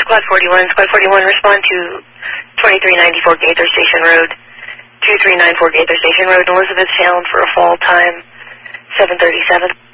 Squad 41. Squad 41, respond to 2394 Gaither Station Road. 2394 Gaither Station Road. Elizabeth found for a fall time 7:37.